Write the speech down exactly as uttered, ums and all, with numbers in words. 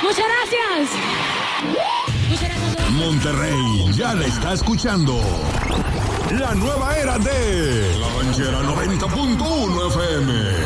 Muchas gracias. Muchas gracias. Monterrey ya la está escuchando. La nueva era de La Ranchera noventa punto uno F M.